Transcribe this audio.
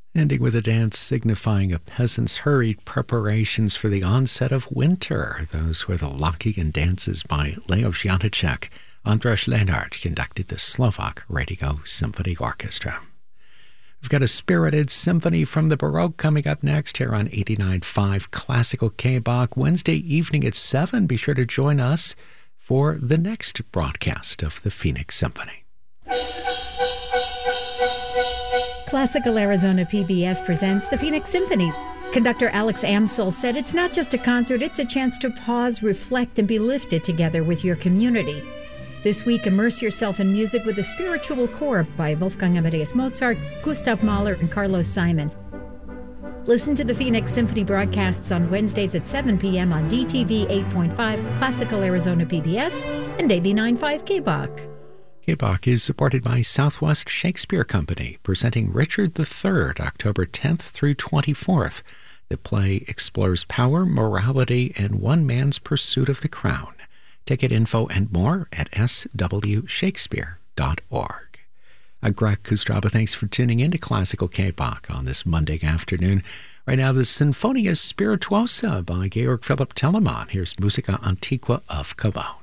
Ending with a dance signifying a peasant's hurried preparations for the onset of winter. Those were the Lockian dances by Leos Janacek. Andras Lenart conducted the Slovak Radio Symphony Orchestra. We've got a spirited symphony from the Baroque coming up next here on 89.5 Classical K-Bach. Wednesday evening at 7. Be sure to join us for the next broadcast of the Phoenix Symphony. Classical Arizona PBS presents the Phoenix Symphony. Conductor Alex Amsel said it's not just a concert, it's a chance to pause, reflect, and be lifted together with your community. This week, immerse yourself in music with the Spiritual Core by Wolfgang Amadeus Mozart, Gustav Mahler, and Carlos Simon. Listen to the Phoenix Symphony broadcasts on Wednesdays at 7 p.m. on DTV 8.5, Classical Arizona PBS, and 89.5 K-Bach. K-Bach is supported by Southwest Shakespeare Company, presenting Richard III, October 10th through 24th. The play explores power, morality, and one man's pursuit of the crown. Ticket info and more at swshakespeare.org. I'm Greg Kustraba. Thanks for tuning in to Classical K-Bach on this Monday afternoon. Right now, the Sinfonia Spirituosa by Georg Philipp Telemann. Here's Musica Antiqua of Cabot.